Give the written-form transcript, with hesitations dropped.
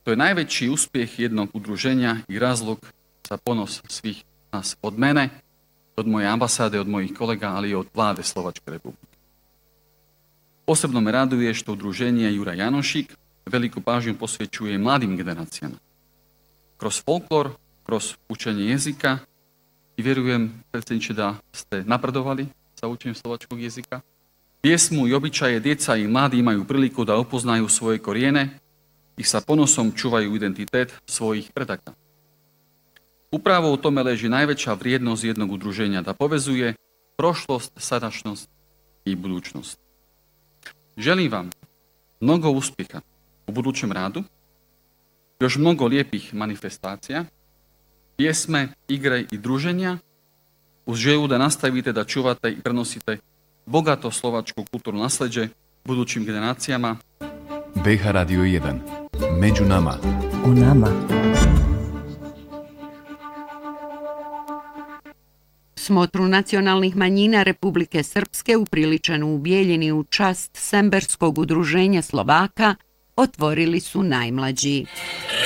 To je najveći uspjeh jednog udruženja i razlog za ponos svih nas, od mene, od moje ambasade, od mojih kolega, ali i od vlade Slovačke republike. Posebno me raduje što udruženje Juraj Janošik veliku pažnju posvećuje mladim generacijama. Kroz folklor, kroz učenje jezika i vjerujem, predsjedniče, da ste napredovali sa učenjem slovačkog jezika. Pjesmu i običaje djeca i mladi imaju priliku da upoznaju svoje korijene i sa ponosom čuvaju identitet svojih predaka. Upravo u tome leži najveća vrijednost jednog udruženja, da povezuje prošlost, sadašnjost i budućnost. Želim vam mnogo uspjeha u budućem radu, još mnogo lijepih manifestacija, pjesme, igre i druženja, uz želju da nastavite da čuvate i prenosite bogato slovačko kulturno nasljeđe budućim generacijama. BH Radio 1. Među nama. U nama. Smotru nacionalnih manjina Republike Srpske upriličenu u Bijeljini u čast Semberskog udruženja Slovaka otvorili su najmlađi.